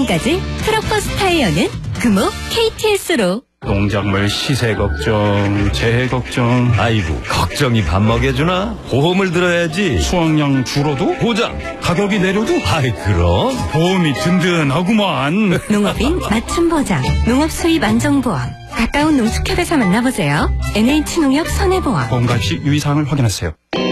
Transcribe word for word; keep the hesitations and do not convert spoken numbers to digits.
지금까지 트럭버스 타이어는 금호 케이티에스로. 농작물 시세 걱정, 재해 걱정. 아이고, 걱정이 밥 먹여주나? 보험을 들어야지. 수확량 줄어도? 보장. 가격이 내려도? 아이, 그럼. 보험이 든든하구만. 농업인 맞춤 보장, 농업 수입 안정보험. 가까운 농축협에서 만나보세요. 엔에이치농협 손해보험. 보험 가입 시 유의사항을 확인하세요.